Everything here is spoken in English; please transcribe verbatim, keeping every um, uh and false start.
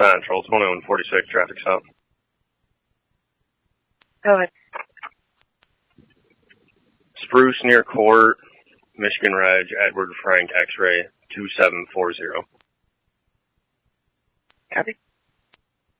Central, twenty-one forty-six, traffic stop. Go ahead. Spruce near Court, Michigan Reg, Edward Frank X-ray, two seven four zero. Copy.